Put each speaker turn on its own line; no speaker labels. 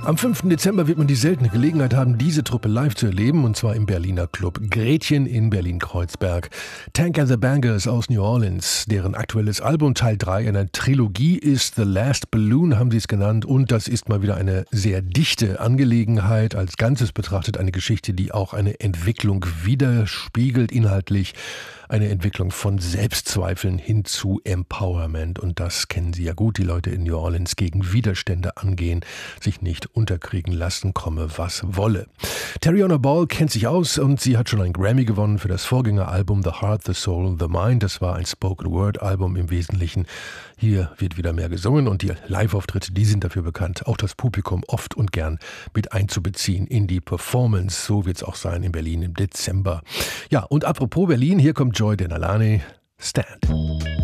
Am 5. Dezember wird man die seltene Gelegenheit haben, diese Truppe live zu erleben, und zwar im Berliner Club Gretchen in Berlin-Kreuzberg. Tank and the Bangers aus New Orleans, deren aktuelles Album Teil 3 einer Trilogie ist, The Last Balloon haben sie es genannt, und das ist mal wieder eine sehr dichte Angelegenheit, als Ganzes betrachtet eine Geschichte, die auch eine Entwicklung widerspiegelt inhaltlich. Eine Entwicklung von Selbstzweifeln hin zu Empowerment. Und das kennen Sie ja gut, die Leute in New Orleans, gegen Widerstände angehen, sich nicht unterkriegen lassen, komme was wolle. Tariona Ball kennt sich aus und sie hat schon einen Grammy gewonnen für das Vorgängeralbum The Heart, The Soul, The Mind. Das war ein Spoken-Word-Album im Wesentlichen. Hier wird wieder mehr gesungen und die Live-Auftritte, die sind dafür bekannt, auch das Publikum oft und gern mit einzubeziehen in die Performance. So wird es auch sein in Berlin im Dezember. Ja, und apropos Berlin, hier kommt Joy Denalani, Stand.